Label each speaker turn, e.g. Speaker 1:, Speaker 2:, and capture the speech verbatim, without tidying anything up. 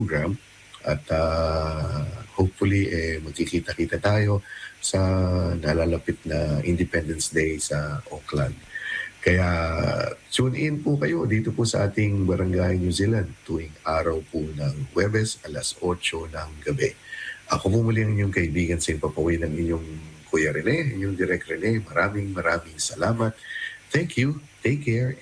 Speaker 1: program at ah, hopefully eh magkikita-kita tayo sa nalalapit na Independence Day sa Auckland. Kaya tune in po kayo dito po sa ating Barangay New Zealand tuwing araw po ng Huwebes, alas otso ng gabi. Ako po muli ang inyong kaibigan sa papawin ng inyong Kuya Rene, inyong Direk Rene. Maraming maraming salamat. Thank you. Take care.